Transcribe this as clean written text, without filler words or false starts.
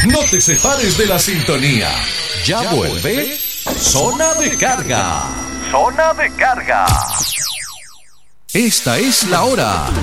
No te separes de la sintonía. Ya vuelve Zona de Carga. Zona de Carga. Esta es la hora.